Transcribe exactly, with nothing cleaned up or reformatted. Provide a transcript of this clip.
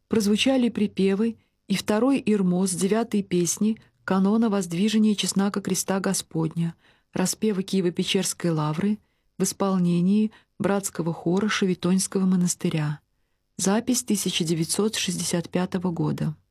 прозвучали припевы и второй ирмос девятой песни канона воздвижения чеснака креста Господня, распевы Киево-Печерской лавры в исполнении братского хора Шевитонского монастыря. Запись тысяча девятьсот шестьдесят пятого года.